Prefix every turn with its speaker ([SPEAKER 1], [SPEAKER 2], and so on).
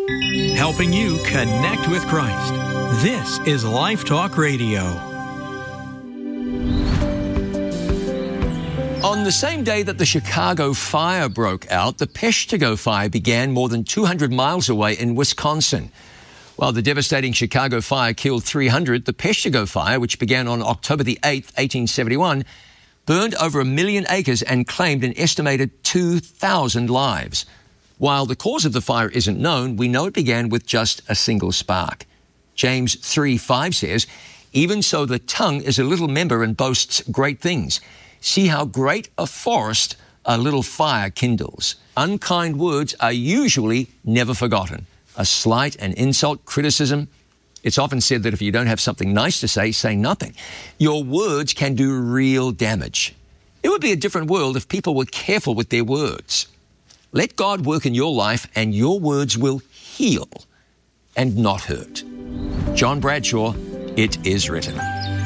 [SPEAKER 1] helping you connect with Christ. This is Life Talk Radio.
[SPEAKER 2] On the same day that the Chicago fire broke out, the Peshtigo fire began more than 200 miles away in Wisconsin. While the devastating Chicago fire killed 300, the Peshtigo fire, which began on October the 8th, 1871, burned over 1 million acres and claimed an estimated 2,000 lives. While the cause of the fire isn't known, we know it began with just a single spark. James 3:5 says, "Even so the tongue is a little member and boasts great things. See how great a forest a little fire kindles." Unkind words are usually never forgotten. A slight, an insult, criticism. It's often said that if you don't have something nice to say nothing. Your words can do real damage. It would be a different world if people were careful with their words. Let God work in your life and your words will heal and not hurt. John Bradshaw, It Is Written.